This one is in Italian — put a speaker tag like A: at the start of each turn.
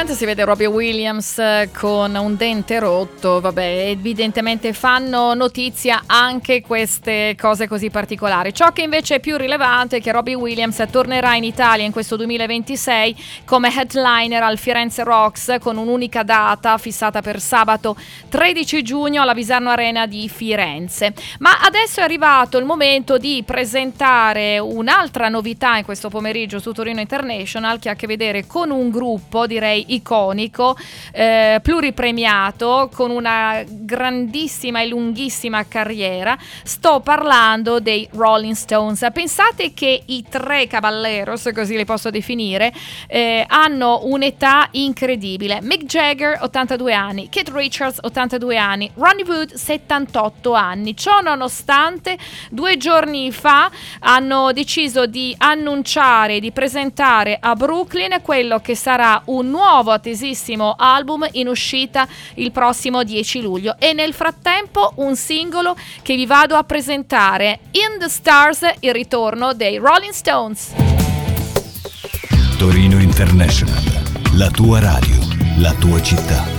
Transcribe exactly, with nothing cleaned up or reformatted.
A: Niente, si vede Robbie Williams con un dente rotto. Vabbè, evidentemente fanno notizia anche queste cose così particolari. Ciò che invece è più rilevante è che Robbie Williams tornerà in Italia in questo duemilaventisei come headliner al Firenze Rocks, con un'unica data fissata per sabato tredici giugno alla Visarno Arena di Firenze. Ma adesso è arrivato il momento di presentare un'altra novità in questo pomeriggio su Torino International, che ha a che vedere con un gruppo, direi iconico, eh, pluripremiato, con una grandissima e lunghissima carriera. Sto parlando dei Rolling Stones. Pensate che i tre caballeros, così li posso definire, eh, hanno un'età incredibile. Mick Jagger ottantadue anni, Keith Richards ottantadue anni, Ronnie Wood settantotto anni. Ciò nonostante, due giorni fa hanno deciso di annunciare, di presentare a Brooklyn quello che sarà un nuovo nuovo attesissimo album in uscita il prossimo dieci luglio, e nel frattempo un singolo che vi vado a presentare: In the Stars, il ritorno dei Rolling Stones.
B: Torino International, la tua radio, la tua città.